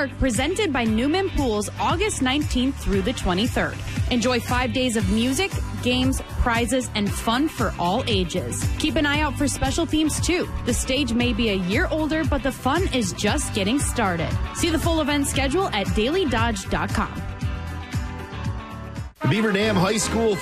Park, presented by Newman Pools, August 19th through the 23rd. Enjoy 5 days of music, games, prizes, and fun for all ages. Keep an eye out for special themes, too. The stage may be a year older, but the fun is just getting started. See the full event schedule at dailydodge.com. The Beaver Dam High School